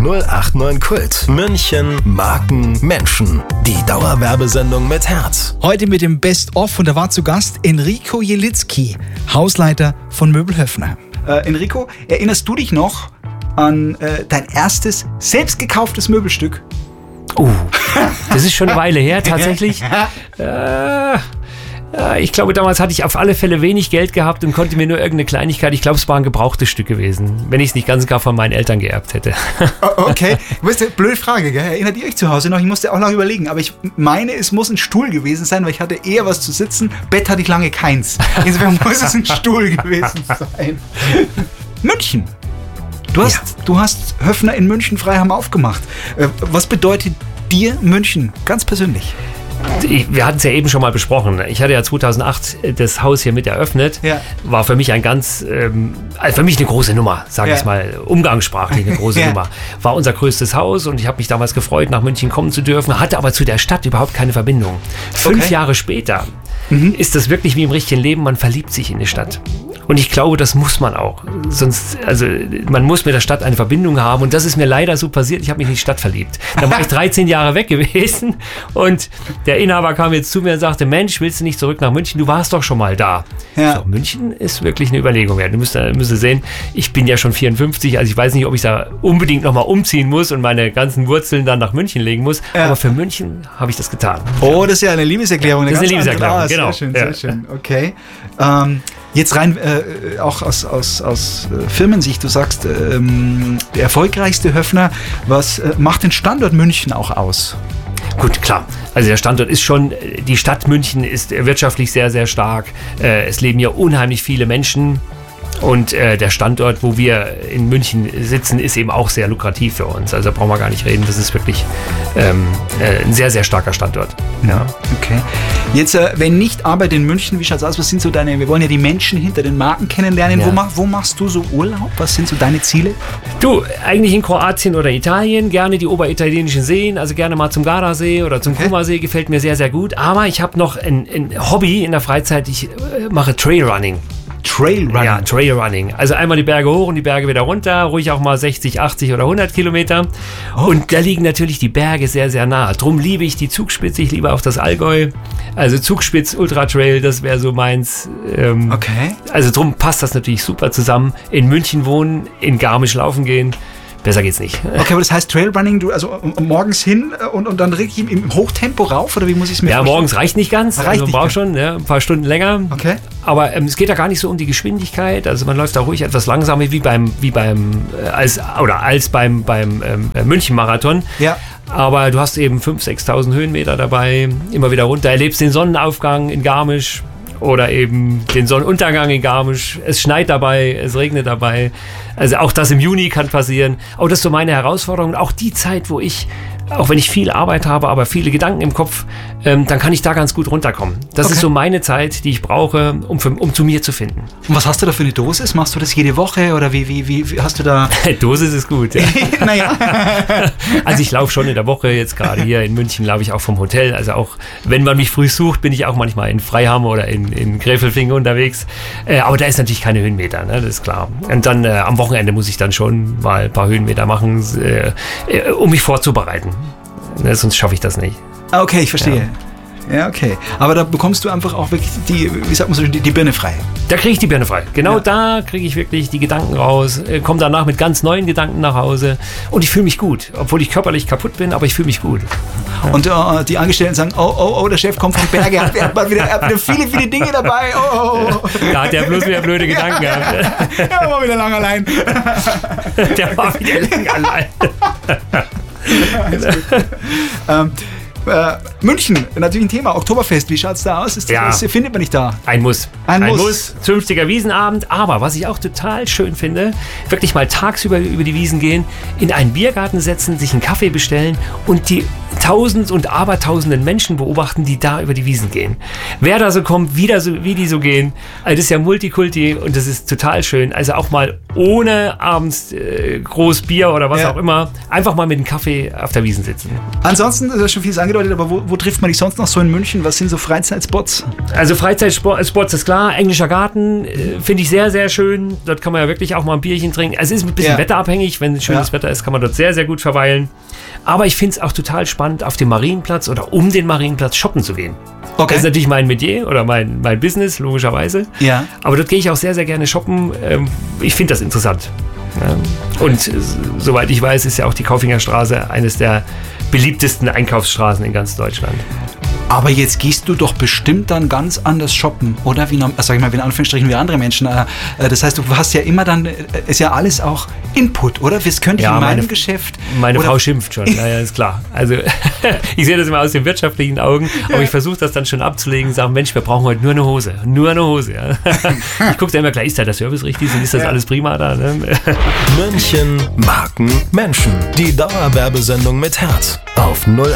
089 Kult. München, Marken, Menschen. Die Dauerwerbesendung mit Herz. Heute mit dem Best-of und da war zu Gast Enrico Jelitzki, Hausleiter von Möbel Höffner. Enrico, erinnerst du dich noch an dein erstes selbst gekauftes Möbelstück? Das ist schon eine Weile her tatsächlich. Ich glaube, damals hatte ich auf alle Fälle wenig Geld gehabt und konnte mir nur irgendeine Kleinigkeit, ich glaube, es war ein gebrauchtes Stück gewesen, wenn ich es nicht ganz gar von meinen Eltern geerbt hätte. Okay, blöde Frage, gell? Erinnert ihr euch zu Hause noch? Ich musste auch noch überlegen, aber ich meine, es muss ein Stuhl gewesen sein, weil ich hatte eher was zu sitzen. Bett hatte ich lange keins. Insofern muss es ein Stuhl gewesen sein. München. Du hast Höffner in München Freiham aufgemacht. Was bedeutet dir München ganz persönlich? Wir hatten es ja eben schon mal besprochen. Ich hatte ja 2008 das Haus hier mit eröffnet. Ja. War für mich für mich eine große Nummer, sage ich mal, umgangssprachlich eine große Nummer. War unser größtes Haus und ich habe mich damals gefreut, nach München kommen zu dürfen, hatte aber zu der Stadt überhaupt keine Verbindung. 5 Jahre später ist das wirklich wie im richtigen Leben, man verliebt sich in die Stadt. Und ich glaube, das muss man auch. Man muss mit der Stadt eine Verbindung haben. Und das ist mir leider so passiert. Ich habe mich in die Stadt verliebt. Dann war ich 13 Jahre weg gewesen. Und der Inhaber kam jetzt zu mir und sagte, Mensch, willst du nicht zurück nach München? Du warst doch schon mal da. Ja. So, München ist wirklich eine Überlegung wert. Du müsst sehen, ich bin ja schon 54. Also ich weiß nicht, ob ich da unbedingt nochmal umziehen muss und meine ganzen Wurzeln dann nach München legen muss. Ja. Aber für München habe ich das getan. Oh, das ist ja eine Liebeserklärung. Das ist eine Liebeserklärung, genau. Sehr schön. Okay. Jetzt rein auch aus Firmensicht, du sagst, der erfolgreichste Höffner, was macht den Standort München auch aus? Gut, klar. Also der Standort ist schon, die Stadt München ist wirtschaftlich sehr, sehr stark. Es leben hier unheimlich viele Menschen. Und der Standort, wo wir in München sitzen, ist eben auch sehr lukrativ für uns. Also da brauchen wir gar nicht reden. Das ist wirklich ein sehr, sehr starker Standort. Ja. Okay. Jetzt, wenn nicht Arbeit in München, wie schaut's aus? Was sind so wir wollen ja die Menschen hinter den Marken kennenlernen. Ja. Wo machst du so Urlaub? Was sind so deine Ziele? Du, eigentlich in Kroatien oder Italien. Gerne die oberitalienischen Seen. Also gerne mal zum Gardasee oder zum Kummersee. Gefällt mir sehr, sehr gut. Aber ich habe noch ein Hobby in der Freizeit. Ich mache Trailrunning. Trailrunning? Ja, Trailrunning. Also einmal die Berge hoch und die Berge wieder runter, ruhig auch mal 60, 80 oder 100 Kilometer. Und da liegen natürlich die Berge sehr, sehr nah. Drum liebe ich die Zugspitze, ich liebe auch das Allgäu. Also Zugspitz, Ultra Trail, das wäre so meins. Also drum passt das natürlich super zusammen. In München wohnen, in Garmisch laufen gehen. Besser geht's nicht. Okay, aber das heißt Trailrunning, du also morgens hin und dann richtig im Hochtempo rauf, oder wie muss ich es mir vorstellen? Ja, morgens reicht nicht ganz, also man braucht schon ein paar Stunden länger. Okay. Aber es geht da gar nicht so um die Geschwindigkeit, also man läuft da ruhig etwas langsamer als beim München-Marathon. Ja. Aber du hast eben 5.000, 6.000 Höhenmeter dabei, immer wieder runter, erlebst den Sonnenaufgang in Garmisch. Oder eben den Sonnenuntergang in Garmisch. Es schneit dabei, es regnet dabei. Also auch das im Juni kann passieren. Aber das ist so meine Herausforderung. Auch die Zeit, wo ich, auch wenn ich viel Arbeit habe, aber viele Gedanken im Kopf, dann kann ich da ganz gut runterkommen. Das ist so meine Zeit, die ich brauche, um zu mir zu finden. Und was hast du da für eine Dosis? Machst du das jede Woche oder wie hast du da... Dosis ist gut, ja. Naja. Also ich laufe schon in der Woche, jetzt gerade hier in München laufe ich auch vom Hotel. Also auch, wenn man mich früh sucht, bin ich auch manchmal in Freiham oder in Gräfelfing unterwegs. Aber da ist natürlich keine Höhenmeter, ne? Das ist klar. Und dann am Wochenende muss ich dann schon mal ein paar Höhenmeter machen, um mich vorzubereiten. Ne? Sonst schaffe ich das nicht. Okay, ich verstehe. Ja, okay. Aber da bekommst du einfach auch wirklich die Birne frei. Da kriege ich die Birne frei. Genau, da kriege ich wirklich die Gedanken raus, komme danach mit ganz neuen Gedanken nach Hause und ich fühle mich gut, obwohl ich körperlich kaputt bin, aber ich fühle mich gut. Ja. Und die Angestellten sagen, oh, der Chef kommt vom Berge, er hat wieder viele, viele Dinge dabei. Oh. Da hat der bloß wieder blöde Gedanken gehabt. Er war wieder lang allein. Der war wieder lang allein. München, natürlich ein Thema. Oktoberfest, wie schaut es da aus? Das findet man nicht da? Ein Muss. 50er Wiesenabend. Aber was ich auch total schön finde, wirklich mal tagsüber über die Wiesen gehen, in einen Biergarten setzen, sich einen Kaffee bestellen und die Tausend und Abertausenden Menschen beobachten, die da über die Wiesen gehen. Wer da so kommt, wie die so gehen. Also das ist ja Multikulti und das ist total schön. Also auch mal ohne abends groß Bier oder was auch immer, einfach mal mit einem Kaffee auf der Wiesen sitzen. Ansonsten, das ist schon vieles angedeutet, aber wo trifft man dich sonst noch so in München? Was sind so Freizeitspots? Also Freizeitspots ist klar, Englischer Garten finde ich sehr, sehr schön. Dort kann man ja wirklich auch mal ein Bierchen trinken. Also es ist ein bisschen wetterabhängig, wenn schönes Wetter ist, kann man dort sehr, sehr gut verweilen. Aber ich finde es auch total spannend, auf dem Marienplatz oder um den Marienplatz shoppen zu gehen. Okay. Das ist natürlich mein Metier oder mein Business, logischerweise. Ja. Aber dort gehe ich auch sehr, sehr gerne shoppen. Ich finde das interessant. Und soweit ich weiß, ist ja auch die Kaufingerstraße eines der beliebtesten Einkaufsstraßen in ganz Deutschland. Aber jetzt gehst du doch bestimmt dann ganz anders shoppen, oder? Wie, sag ich mal, in Anführungsstrichen wie andere Menschen. Das heißt, du hast ja immer dann, ist ja alles auch Input, oder? Das könnte ich in meinem Geschäft... Meine Frau schimpft schon, ja, ist klar. Also ich sehe das immer aus den wirtschaftlichen Augen, aber ich versuche das dann schon abzulegen, sagen, Mensch, wir brauchen heute nur eine Hose. Ja. Ich gucke dann immer gleich, ist da der Service richtig und ist das alles prima da? Ne? München, Marken, Menschen. Die Dauerwerbesendung mit Herz auf 0